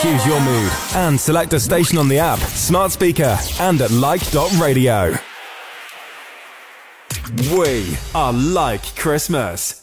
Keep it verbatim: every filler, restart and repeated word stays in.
Choose your mood and select a station on the app, smart speaker, and at like dot radio. We are like Christmas.